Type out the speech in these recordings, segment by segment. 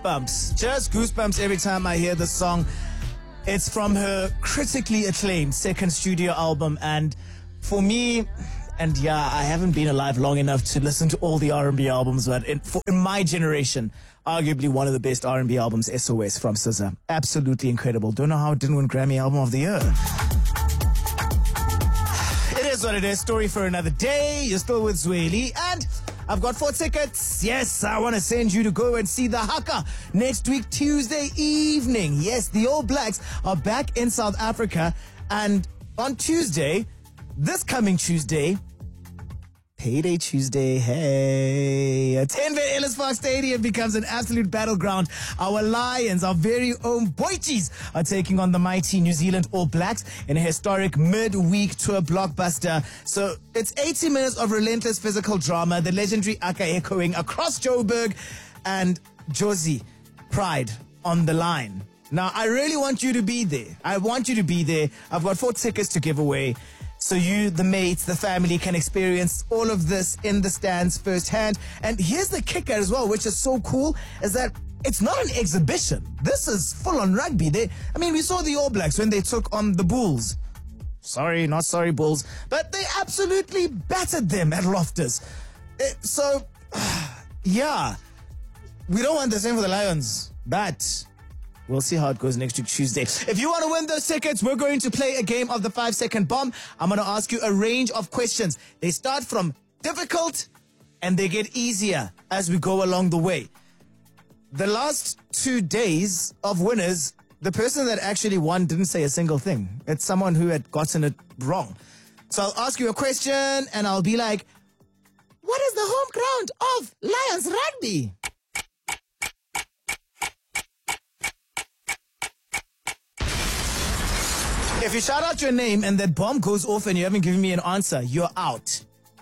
goosebumps. Just goosebumps every time I hear this song. It's from her critically acclaimed second studio album, and for me, and yeah, I haven't been alive long enough to listen to all the R&B albums, but in my generation, arguably one of the best R&B albums, SOS from SZA. Absolutely incredible. Don't know how it didn't win Grammy Album of the Year. It is what it is. Story for another day. You're still with Zweli, and I've got 4 tickets. Yes, I want to send you to go and see the Haka next week, Tuesday evening. Yes, the All Blacks are back in South Africa, and on Tuesday, this coming Tuesday, Payday Tuesday, hey, a 10-bit Ellis Park Stadium becomes an absolute battleground. Our Lions, our very own Boychies, are taking on the mighty New Zealand All Blacks in a historic midweek tour blockbuster. So it's 80 minutes of relentless physical drama, the legendary Aka echoing across Joburg, and Josie Pride on the line. Now, I really want you to be there. I want you to be there. I've got 4 tickets to give away, so you, the mates, the family can experience all of this in the stands firsthand. And here's the kicker as well, which is so cool, is that it's not an exhibition. This is full-on rugby. We saw the All Blacks when they took on the Bulls. Sorry, not sorry, Bulls. But they absolutely battered them at Loftus. Yeah, we don't want the same for the Lions, but we'll see how it goes next week, Tuesday. If you want to win those tickets, we're going to play a game of the 5-second bomb. I'm going to ask you a range of questions. They start from difficult and they get easier as we go along the way. The last 2 days of winners, the person that actually won didn't say a single thing. It's someone who had gotten it wrong. So I'll ask you a question and I'll be like, what is the home ground of Lions Rugby? If you shout out your name and that bomb goes off and you haven't given me an answer, you're out.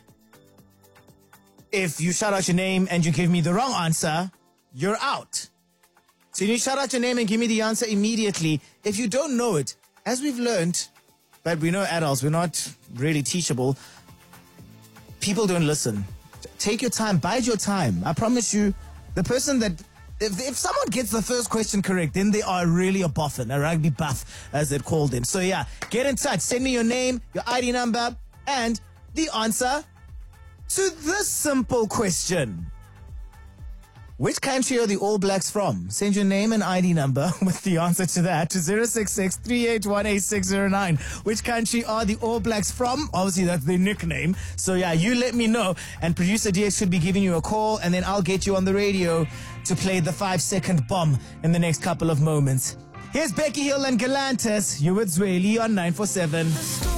If you shout out your name and you give me the wrong answer, you're out. So you need to shout out your name and give me the answer immediately. If you don't know it, as we've learned, but we know adults, we're not really teachable, people don't listen. Take your time, bide your time. I promise you, the person that... If someone gets the first question correct, then they are really a boffin, a rugby buff, as they're called in. So yeah, get in touch. Send me your name, your ID number, and the answer to this simple question. Which country are the All Blacks from? Send your name and ID number with the answer to that to 066-3818-609. Which country are the All Blacks from? Obviously, that's their nickname. So yeah, you let me know. And producer DX should be giving you a call, and then I'll get you on the radio to play the 5-second bomb in the next couple of moments. Here's Becky Hill and Galantis. You're with Zweli on 947.